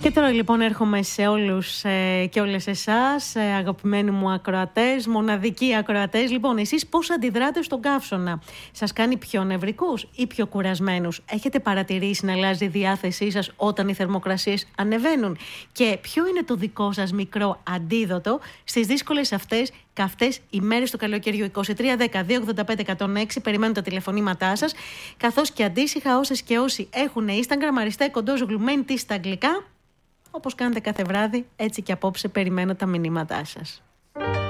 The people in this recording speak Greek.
Και τώρα λοιπόν έρχομαι σε όλους και όλες εσάς, αγαπημένοι μου ακροατές, μοναδικοί ακροατές. Λοιπόν, εσείς πώς αντιδράτε στον καύσωνα? Σας κάνει πιο νευρικούς ή πιο κουρασμένους? Έχετε παρατηρήσει να αλλάζει η διάθεσή σας όταν οι θερμοκρασίες ανεβαίνουν? Και ποιο είναι το δικό σας μικρό αντίδοτο στις δύσκολες αυτές καυτές ημέρες του καλοκαιριού? 2310 285 106, περιμένουν τα τηλεφωνήματά σας, καθώς και αντίστοιχα όσες και όσοι έχουν Instagram, Αριστέ Κοντόζογλου μένει στα αγγλικά. Όπως κάνετε κάθε βράδυ, έτσι και απόψε περιμένω τα μηνύματά σας.